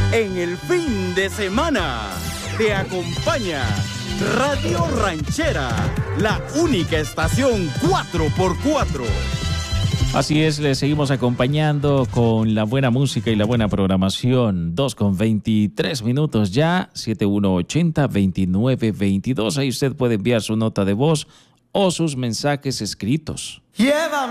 en el fin de semana. Te acompaña Radio Ranchera, la única estación 4x4. Así es, le seguimos acompañando con la buena música y la buena programación. 2:23 ya, 7180-2922. Ahí usted puede enviar su nota de voz o sus mensajes escritos.